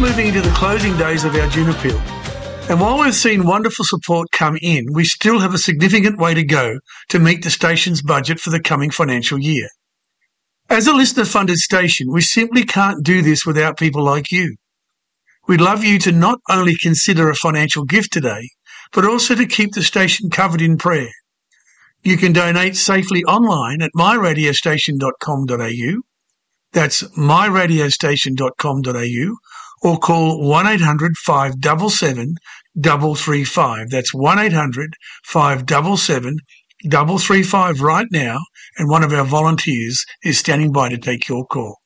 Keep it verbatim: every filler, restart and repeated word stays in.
moving into the closing days of our June appeal. And while we've seen wonderful support come in, we still have a significant way to go to meet the station's budget for the coming financial year. As a listener-funded station, we simply can't do this without people like you. We'd love you to not only consider a financial gift today, but also to keep the station covered in prayer. You can donate safely online at my radio station dot com dot a u. That's my radio station dot com dot a u, or call one eight hundred five seven seven three three five. That's one eight hundred five seven seven three three five right now, and one of our volunteers is standing by to take your call.